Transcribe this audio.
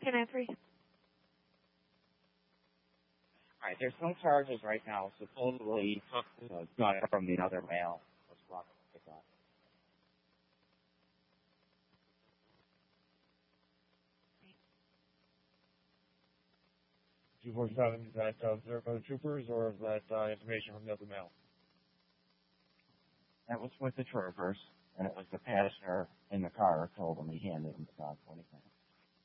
10-3. All right, there's some charges right now. Supposedly took the gun from the other male. Let's block the gun. 247, is that observed by the troopers, or is that information from the other male? That was with the troopers, and it was the passenger in the car told him he handed him the gun 20 minutes.